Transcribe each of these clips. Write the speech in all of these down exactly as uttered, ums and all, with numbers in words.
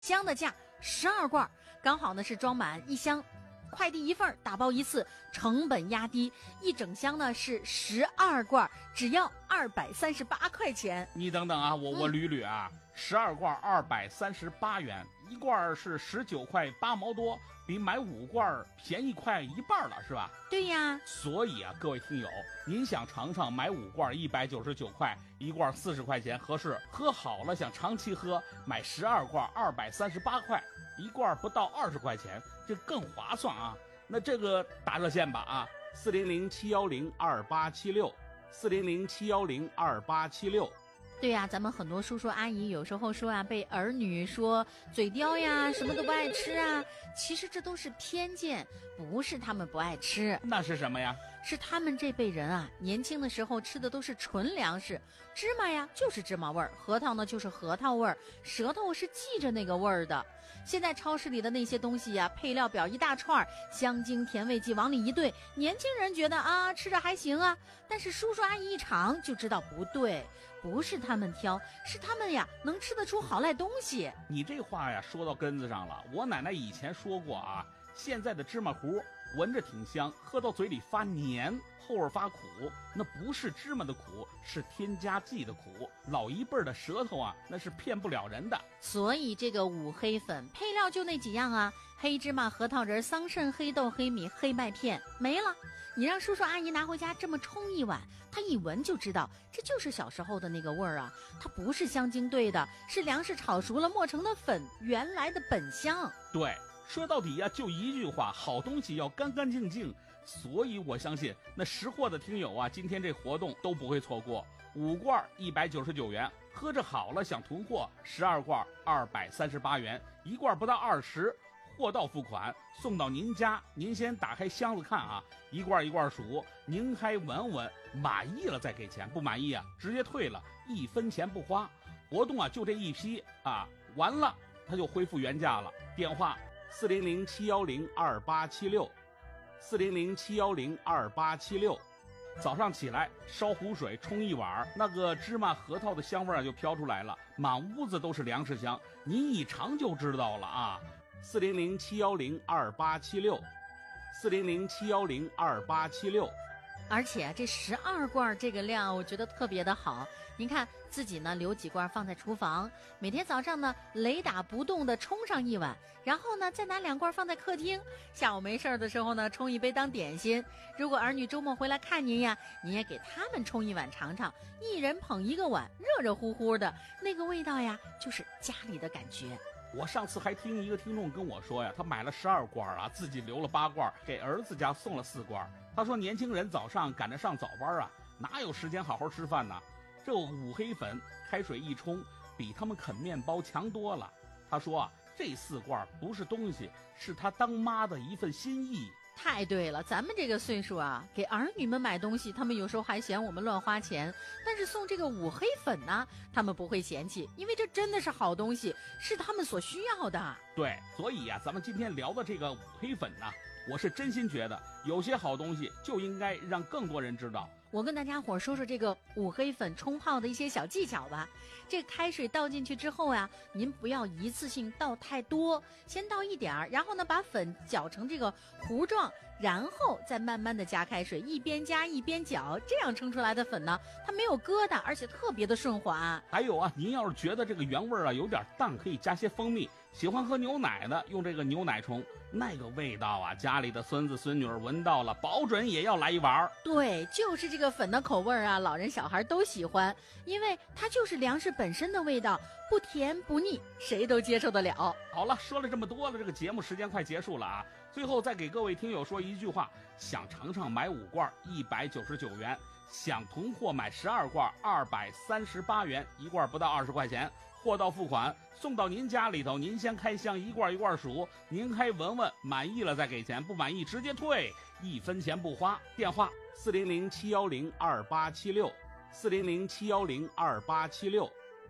箱的价十二罐，刚好呢是装满一箱。快递一份，打包一次，成本压低，一整箱呢是十二罐，只要二百三十八块钱。 你等等啊，我我捋捋啊，十二罐二百三十八元，一罐是十九块八毛多，比买五罐便宜快一半了，是吧？ 对呀。 所以啊，各位听友，您想尝尝买五罐一百九十九块，一罐四十块钱合适，喝好了想长期喝，买十二罐二百三十八块。一罐不到二十块钱，这更划算啊！那这个打热线吧啊，四零零七幺零二八七六，四零零七幺零二八七六。 对呀、啊，咱们很多叔叔阿姨有时候说啊，被儿女说嘴刁呀，什么都不爱吃啊，其实这都是偏见，不是他们不爱吃， 那是什么呀？ 是他们这辈人啊，年轻的时候吃的都是纯粮食，芝麻呀就是芝麻味儿，核桃呢就是核桃味儿，舌头是记着那个味儿的。现在超市里的那些东西呀，配料表一大串，香精甜味剂往里一兑，年轻人觉得啊吃着还行啊，但是叔叔阿姨一尝就知道不对，不是他们挑，是他们呀能吃得出好赖东西。 你这话呀说到根子上了，我奶奶以前说过啊，现在的芝麻糊闻着挺香，喝到嘴里发黏，后味发苦，那不是芝麻的苦，是添加剂的苦。老一辈的舌头啊，那是骗不了人的。 所以这个五黑粉配料就那几样啊，黑芝麻、核桃仁、桑葚、黑豆、黑米、黑麦片，没了。你让叔叔阿姨拿回家这么冲一碗，他一闻就知道这就是小时候的那个味儿啊，它不是香精兑的，是粮食炒熟了磨成的粉，原来的本香。 对，说到底呀、啊，就一句话，好东西要干干净净。所以我相信那识货的听友啊，今天这活动都不会错过。五罐一百九十九元，喝着好了想囤货，十二罐二百三十八元，一罐不到二十，货到付款，送到您家。您先打开箱子看啊，一罐一罐数，您还闻闻，满意了再给钱，不满意啊直接退了，一分钱不花。活动啊就这一批啊，完了它就恢复原价了。电话四零零七幺零二八七六，四零零七幺零二八七六。早上起来烧壶水冲一碗，那个芝麻核桃的香味儿就飘出来了，满屋子都是粮食香，您一尝就知道了啊。四零零七幺零二八七六，四零零七幺零二八七六。 而且这十二罐这个量，我觉得特别的好。您看自己呢留几罐放在厨房，每天早上呢雷打不动的冲上一碗，然后呢再拿两罐放在客厅，下午没事的时候呢冲一杯当点心。如果儿女周末回来看您呀，您也给他们冲一碗尝尝，一人捧一个碗，热热乎乎的，那个味道呀就是家里的感觉。 我上次还听一个听众跟我说呀，他买了十二罐啊，自己留了八罐，给儿子家送了四罐。他说年轻人早上赶着上早班啊，哪有时间好好吃饭呢？这五黑粉开水一冲，比他们啃面包强多了。他说啊，这四罐不是东西，是他当妈的一份心意。 太对了，咱们这个岁数啊，给儿女们买东西，他们有时候还嫌我们乱花钱，但是送这个五黑粉呢，他们不会嫌弃，因为这真的是好东西，是他们所需要的。 对，所以呀、啊，咱们今天聊的这个五黑粉呢，我是真心觉得有些好东西就应该让更多人知道。 我跟大家伙说说这个五黑粉冲泡的一些小技巧吧。这开水倒进去之后呀，您不要一次性倒太多，先倒一点儿，然后呢把粉搅成这个糊状，然后再慢慢的加开水，一边加一边搅，这样冲出来的粉呢，它没有疙瘩，而且特别的顺滑。 还有啊，您要是觉得这个原味啊有点淡，可以加些蜂蜜。喜欢喝牛奶的，用这个牛奶冲，那个味道啊，家里的孙子孙女闻到了，保准也要来一碗。 对，就是这个粉的口味啊，老人小孩都喜欢，因为它就是粮食本身的味道，不甜不腻，谁都接受得了。 好了，说了这么多了，这个节目时间快结束了啊！最后再给各位听友说一句话：想尝尝买五罐一百九十九元，想囤货买十二罐二百三十八元，一罐不到二十块钱。货到付款，送到您家里头，您先开箱，一罐一罐数，您还闻闻，满意了再给钱，不满意直接退，一分钱不花。电话四零零七幺零二八七六，四零零七幺零二八七六。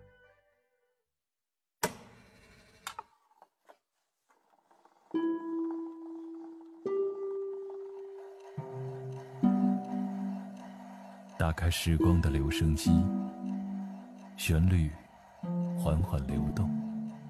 打开时光的留声机，旋律缓缓流动，